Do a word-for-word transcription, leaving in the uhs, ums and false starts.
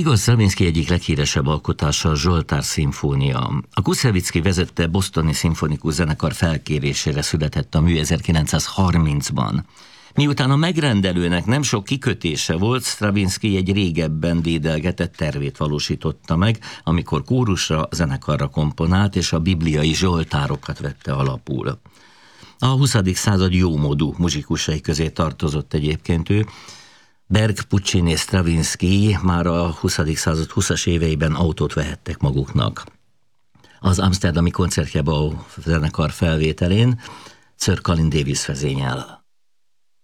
Igor Stravinsky egyik leghíresebb alkotása a Zsoltár szimfónia. A Kuszevicki vezette Bostoni Szimfonikus Zenekar felkérésére született a mű ezerkilencszázharmincban. Miután a megrendelőnek nem sok kikötése volt, Stravinsky egy régebben dédelgetett tervét valósította meg, amikor kórusra, zenekarra komponált, és a bibliai zsoltárokat vette alapul. A huszadik század jómódú muzsikusai közé tartozott egyébként ő. Berg, Puccini és Stravinsky már a huszadik század huszas éveiben autót vehettek maguknak. Az amszterdami Concertgebouw zenekar felvételén Sir Colin Davis vezényel.